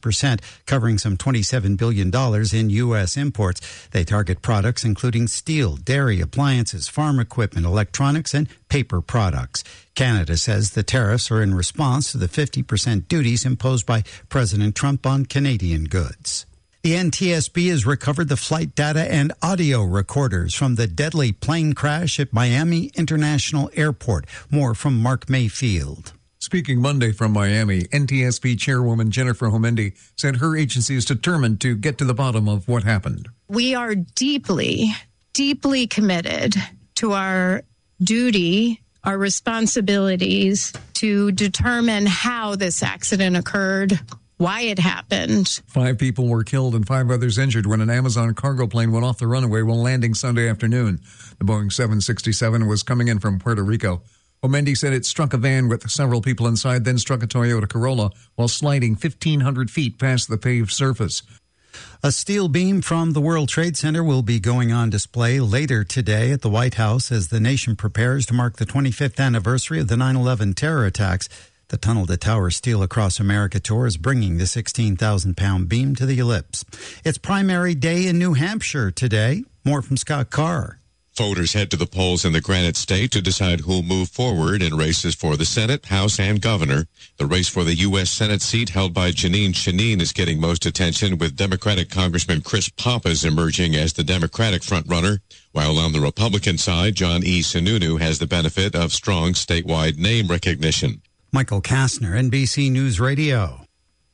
5%, covering some $27 billion in U.S. imports. They target products including steel, dairy, appliances, farm equipment, electronics, and paper products. Canada says the tariffs are in response to the 50% duties imposed by President Trump on Canadian goods. The NTSB has recovered the flight data and audio recorders from the deadly plane crash at Miami International Airport. More from Mark Mayfield. Speaking Monday from Miami, NTSB Chairwoman Jennifer Homendy said her agency is determined to get to the bottom of what happened. We are deeply, deeply committed to our duty, our responsibilities to determine how this accident occurred, why it happened. 5 people were killed and 5 others injured when an Amazon cargo plane went off the runway while landing Sunday afternoon. The Boeing 767 was coming in from Puerto Rico. Homendy said it struck a van with several people inside, then struck a Toyota Corolla while sliding 1,500 feet past the paved surface. A steel beam from the World Trade Center will be going on display later today at the White House as the nation prepares to mark the 25th anniversary of the 9/11 terror attacks. The Tunnel to Tower Steel Across America tour is bringing the 16,000-pound beam to the ellipse. It's primary day in New Hampshire today. More from Scott Carr. Voters head to the polls in the Granite State to decide who'll move forward in races for the Senate, House, and Governor. The race for the U.S. Senate seat held by Jeanine Shaheen is getting most attention, with Democratic Congressman Chris Pappas emerging as the Democratic frontrunner, while on the Republican side, John E. Sununu has the benefit of strong statewide name recognition. Michael Kastner, NBC News Radio.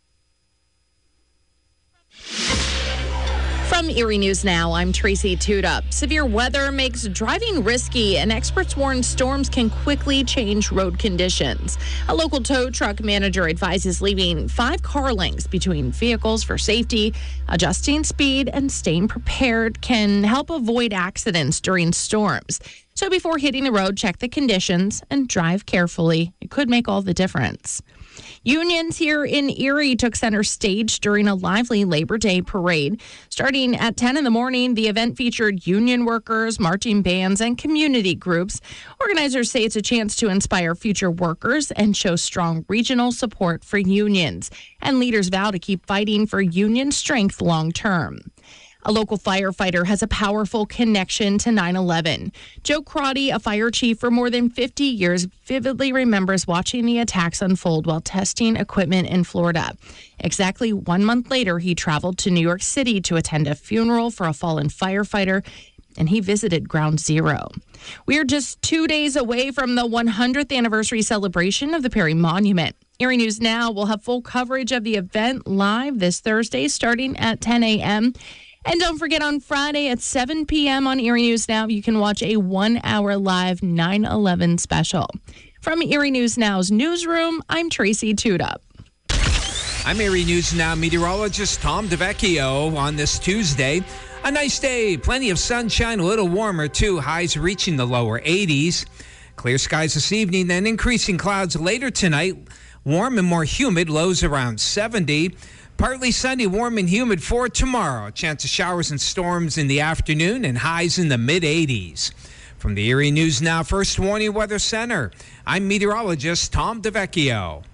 From Erie News Now, I'm Tracy Tuda. Severe weather makes driving risky, and experts warn storms can quickly change road conditions. A local tow truck manager advises leaving 5 car lengths between vehicles for safety. Adjusting speed and staying prepared can help avoid accidents during storms. So before hitting the road, check the conditions and drive carefully. It could make all the difference. Unions here in Erie took center stage during a lively Labor Day parade. Starting at 10 in the morning, the event featured union workers, marching bands, and community groups. Organizers say it's a chance to inspire future workers and show strong regional support for unions. And leaders vow to keep fighting for union strength long term. A local firefighter has a powerful connection to 9/11. Joe Crotty, a fire chief for more than 50 years, vividly remembers watching the attacks unfold while testing equipment in Florida. Exactly 1 month later, he traveled to New York City to attend a funeral for a fallen firefighter, and he visited Ground Zero. We are just 2 days away from the 100th anniversary celebration of the Perry Monument. Erie News Now will have full coverage of the event live this Thursday starting at 10 a.m., and don't forget, on Friday at 7 p.m. on Erie News Now, you can watch a 1-hour live 9/11 special. From Erie News Now's newsroom, I'm Tracy Tuda. I'm Erie News Now meteorologist Tom DeVecchio on this Tuesday. A nice day, plenty of sunshine, a little warmer too, highs reaching the lower 80s. Clear skies this evening, then increasing clouds later tonight. Warm and more humid, lows around 70. Partly sunny, warm and humid for tomorrow. A chance of showers and storms in the afternoon and highs in the mid-80s. From the Erie News Now First Warning Weather Center, I'm meteorologist Tom DeVecchio.